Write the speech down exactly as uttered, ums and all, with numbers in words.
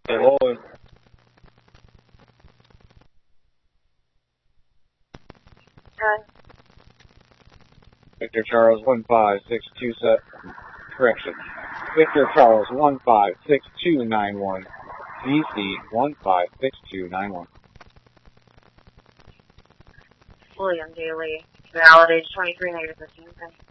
Hello. Hi. Victor Charles one five six two seven. Correction. Victor Charles one five six two nine one. V C one five six two nine one. William Daly. Valid age twenty-three, negative fifteen.